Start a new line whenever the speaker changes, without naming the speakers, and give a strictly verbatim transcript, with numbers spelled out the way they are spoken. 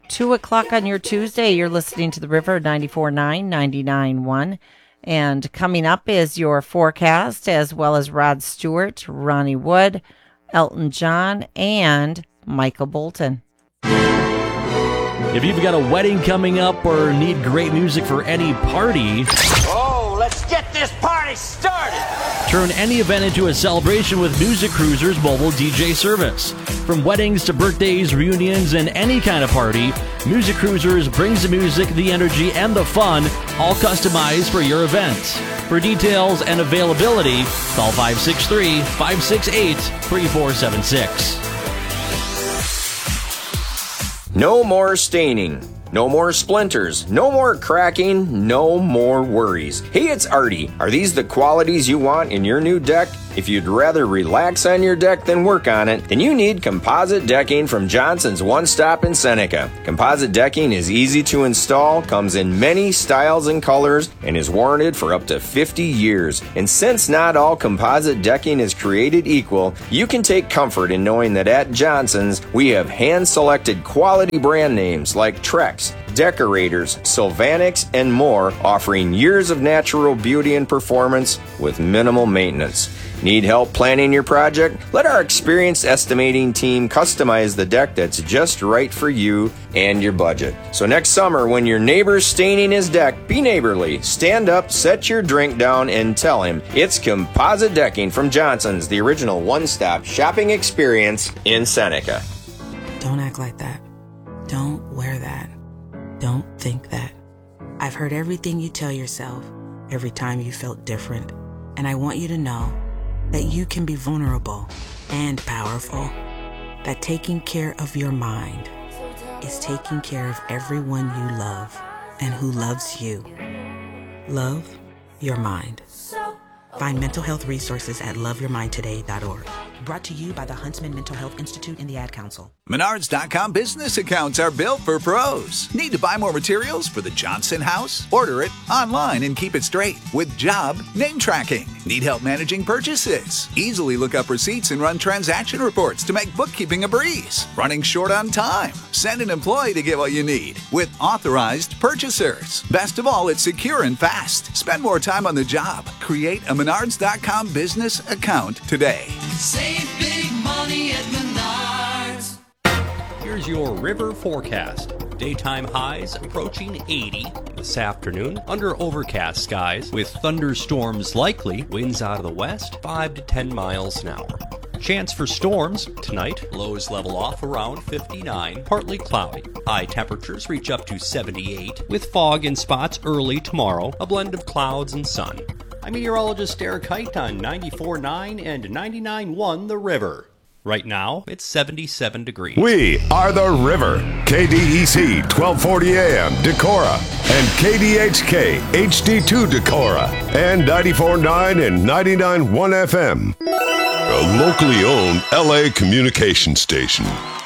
two o'clock on your Tuesday. You're listening to The River, ninety-four point nine, ninety-nine point one. And coming up is your forecast, as well as Rod Stewart, Ronnie Wood, Elton John, and Michael Bolton.
If you've got a wedding coming up or need great music for any party...
Oh, let's get this party started!
Turn any event into a celebration with Music Cruisers mobile D J service. From weddings to birthdays, reunions, and any kind of party, Music Cruisers brings the music, the energy, and the fun, all customized for your event. For details and availability, call five six three, five six eight, three four seven six.
No more staining. No more splinters, no more cracking, no more worries. Hey, it's Artie. Are these the qualities you want in your new deck? If you'd rather relax on your deck than work on it, then you need composite decking from Johnson's One Stop in Seneca. Composite decking is easy to install, comes in many styles and colors, and is warranted for up to fifty years. And since not all composite decking is created equal, you can take comfort in knowing that at Johnson's, we have hand-selected quality brand names like Trex, Decorators, Sylvanix, and more, offering years of natural beauty and performance with minimal maintenance. Need help planning your project? Let our experienced estimating team customize the deck that's just right for you and your budget. So next summer, when your neighbor's staining his deck, be neighborly. Stand up, set your drink down, and tell him it's composite decking from Johnson's, the original one-stop shopping experience in Seneca.
Don't act like that. Don't wear that. Don't think that. I've heard everything you tell yourself every time you felt different, and I want you to know that you can be vulnerable and powerful. That taking care of your mind is taking care of everyone you love and who loves you. Love your mind. Find mental health resources at love your mind today dot org. Brought to you by the Huntsman Mental Health Institute and the Ad Council.
Menards dot com business accounts are built for pros. Need to buy more materials for the Johnson house? Order it online and keep it straight with job name tracking. Need help managing purchases? Easily look up receipts and run transaction reports to make bookkeeping a breeze. Running short on time? Send an employee to get what you need with authorized purchasers. Best of all, it's secure and fast. Spend more time on the job. Create a Menards dot com business account today.
Save big money at Menards.
Here's your river forecast. Daytime highs approaching eighty. This afternoon, under overcast skies with thunderstorms likely. Winds out of the west, five to ten miles an hour. Chance for storms tonight. Lows level off around fifty-nine. Partly cloudy. High temperatures reach up to seventy-eight. With fog in spots early tomorrow. A blend of clouds and sun. I'm meteorologist Derek Height on ninety-four point nine and ninety-nine point one The River. Right now, it's seventy-seven degrees.
We are The River. K D E C twelve forty A M Decorah and K D H K H D two Decorah and ninety-four point nine and ninety-nine point one F M. A locally owned L A communication station.